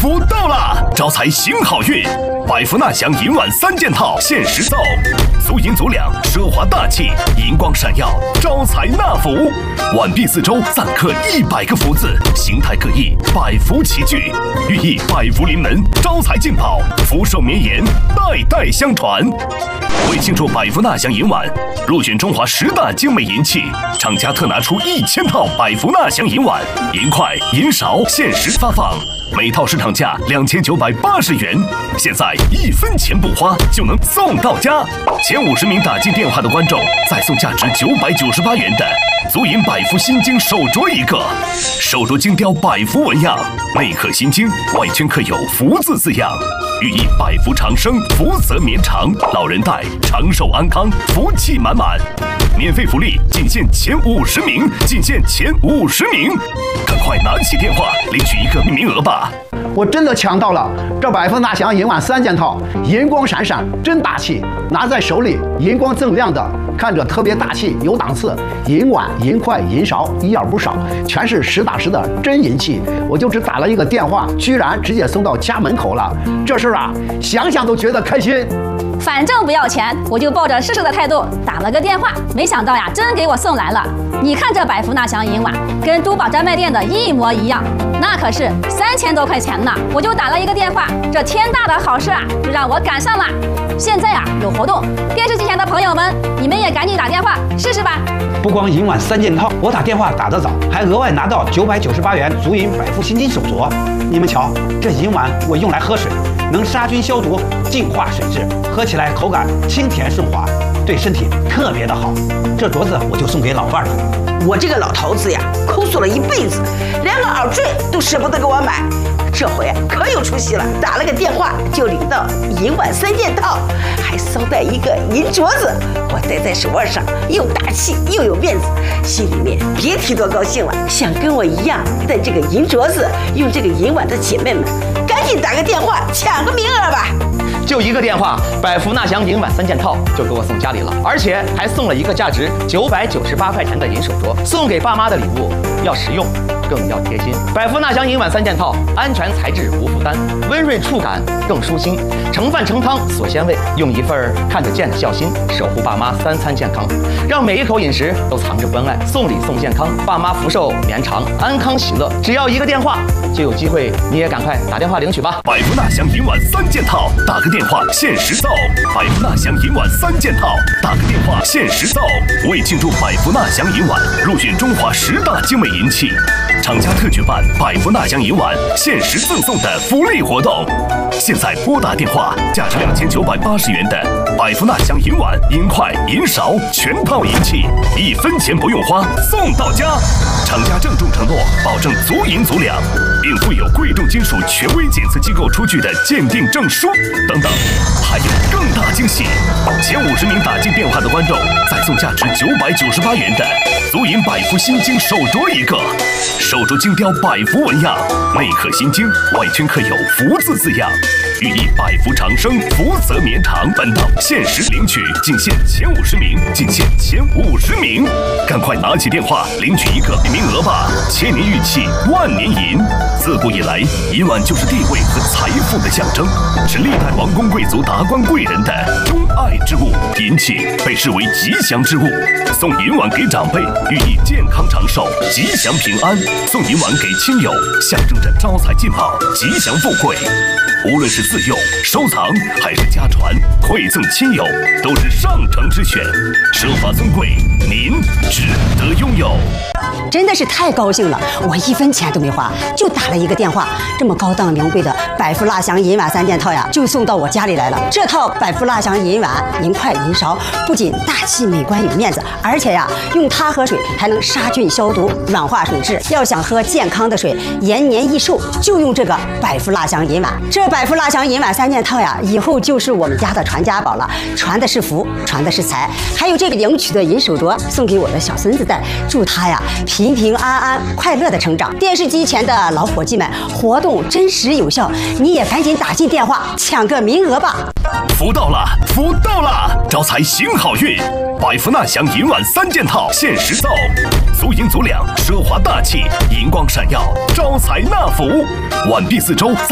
福到了，招财行好运。百福纳祥银碗3件套限时奏，足银足两，奢华大气，银光闪耀，招财纳福。碗壁四周錾刻100个福字，形态各异，百福齐聚，寓意百福临门，招财进宝，福寿绵延，代代相传。为庆祝百福纳祥银碗入选中华10大精美银器，厂家特拿出1000套百福纳祥银碗、银筷、银勺限时发放，每套市场价2980元，现在1分钱不花就能送到家。前50名打进电话的观众再送价值998元的足银百福心经手镯1个，手镯精雕百福纹样，内刻心经，外圈刻有福字字样，寓意百福长生，福泽绵长，老人戴长寿安康，福气满满。免费福利仅限前50名，仅限前50名，赶快拿起电话领取1个名额吧！ 我真的抢到了这百福纳祥银碗3件套，银光闪闪，真大气，拿在手里银光锃亮的，看着特别大气有档次。银碗、银筷、银勺一样不少，全是实打实的真银器。我就只打了一个电话，居然直接送到家门口了，这事啊，想想都觉得开心。 反正不要钱，我就抱着试试的态度打了个电话，没想到呀，真给我送来了。你看这百福纳祥银碗，跟都宝专卖店的一模一样，那可是3000多块钱呢。我就打了一个电话，这天大的好事啊，就让我赶上了。现在啊有活动，电视机前的朋友们，你们也赶紧打电话试试吧。 不光银碗3件套，我打电话打得早，还额外拿到998元足银百福心经手镯。你们瞧，这银碗我用来喝水，能杀菌消毒，净化水质，喝起来口感清甜顺滑，对身体特别的好。这镯子我就送给老伴儿了。 我这个老头子呀，抠索了一辈子，连个耳坠都舍不得给我买，这回可有出息了，打了个电话就领到银碗3件套，还捎带一个银镯子，我戴在手腕上，又大气又有面子，心里面别提多高兴了。想跟我一样戴这个银镯子，用这个银碗的姐妹们，赶紧打个电话抢个名额吧。 就一个电话，百福纳祥银碗3件套就给我送家里了，而且还送了一个价值998块钱的银手镯。送给爸妈的礼物要实用，更要贴心。百福纳祥银碗3件套，安全材质无负担，温润触感更舒心，盛饭盛汤锁鲜味，用一份看得见的孝心，守护爸妈3餐健康，让每一口饮食都藏着关爱，送礼送健康，爸妈福寿绵长，安康喜乐。只要一个电话就有机会，你也赶快打电话领取吧。 百福纳祥银碗3件套，打个电话限时奏。百福纳祥银碗3件套，打个电话限时奏。为庆祝百福纳祥银碗入选中华10大精美银器，厂家特举办百福纳祥银碗限时赠送的福利活动。现在拨打电话，价值2980元的百福纳祥银碗、银筷、银勺全套银器，1分钱不用花，送到家。厂家郑重承诺，保证足银足两，并附有贵重金属权威检测机构出具的鉴定证书等等，还有更大惊喜！前50名打进电话的观众再送价值998元的足银百福心经手镯1个，手镯精雕百福纹样，内刻心经，外圈刻有福字字样，寓意百福长生，福泽绵长。本档限时领取，仅限前50名，仅限前50名，赶快拿起电话领取1个名额吧！千年玉器，万年银，自古以来，银碗就是地位和财富的象征，是历代王公贵族、达官贵人的钟爱之物。银器被视为吉祥之物，送银碗给长辈，寓意健康长寿、吉祥平安；送银碗给亲友，象征着招财进宝、吉祥富贵。无论是自用、收藏还是家传，馈赠亲友，都是上乘之选，奢华尊贵，您值得拥有。 真的是太高兴了，我1分钱都没花，就打了一个电话，这么高档名贵的百福纳祥银碗3件套呀，就送到我家里来了。这套百福纳祥银碗、银筷、银勺不仅大气美观有面子，而且呀，用它喝水还能杀菌消毒、软化水质。要想喝健康的水、延年益寿，就用这个百福纳祥银碗。这百福纳祥银碗3件套呀，以后就是我们家的传家宝了，传的是福，传的是财。还有这个领取的银手镯，送给我的小孙子戴，祝他呀平平安安、快乐的成长。电视机前的老伙计们，活动真实有效，你也赶紧打进电话抢个名额吧！ 福到了，福到了，招财行好运！百福纳祥银碗3件套限时奏，足银足两，奢华大气，银光闪耀，招财纳福。碗壁四周